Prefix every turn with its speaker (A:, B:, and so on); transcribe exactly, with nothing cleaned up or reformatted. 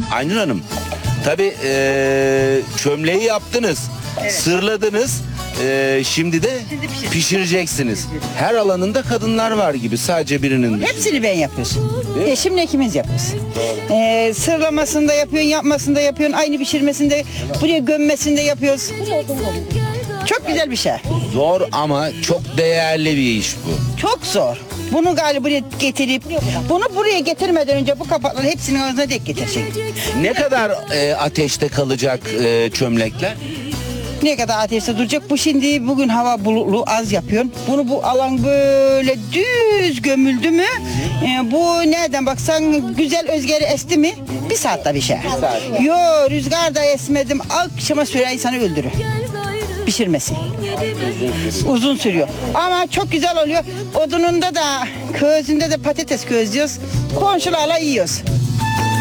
A: Aynur Hanım, tabii eee, çömleği yaptınız,
B: Evet.
A: sırladınız. Eee, şimdi de
B: Şimdi pişir-
A: pişireceksiniz. Her alanında kadınlar var gibi, sadece birinin dışında.
B: Hepsini ben yapıyorsun. Eşimle ikimiz yapıyoruz. Ee, sırlamasını da yapıyorsun, yapmasını da yapıyorsun, aynı pişirmesinde, buraya gömmesini de yapıyoruz. Çok güzel bir şey.
A: Zor ama çok değerli bir iş bu.
B: Çok zor. Bunu galiba buraya getirip, bunu buraya getirmeden önce bu kapakların hepsinin ağzına dek getirecek.
A: Ne kadar eee, ateşte kalacak eee, çömlekler?
B: Ne kadar ateşte duracak? Bu şimdi bugün hava bulutlu, az yapıyorsun. Bunu bu alan böyle düz gömüldü mü? e, bu nereden baksan güzel rüzgarı esti mi? Bir saatte bir şey. Yo, rüzgar da esmedim. Akşama sürer insanı öldürür. Pişirmesi. Uzun sürüyor. Ama çok güzel oluyor. Odununda da, közünde de patates közlüyoruz. Komşularla yiyoruz.